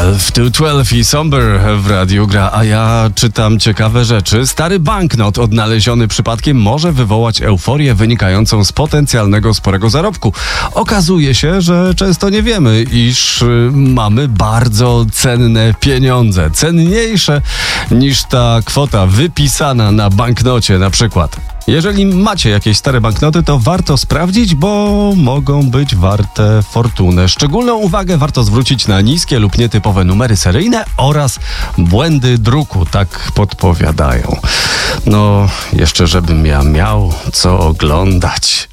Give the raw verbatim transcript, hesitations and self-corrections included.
dwanaście to dwanaście i Somber w radiu gra, a ja czytam ciekawe rzeczy. Stary banknot odnaleziony przypadkiem może wywołać euforię wynikającą z potencjalnego sporego zarobku. Okazuje się, że często nie wiemy, iż y, mamy bardzo cenne pieniądze. Cenniejsze niż ta kwota wypisana na banknocie na przykład. Jeżeli macie jakieś stare banknoty, to warto sprawdzić, bo mogą być warte fortunę. Szczególną uwagę warto zwrócić na niskie lub nietypowe numery seryjne oraz błędy druku, tak podpowiadają. No, jeszcze żebym ja miał co oglądać.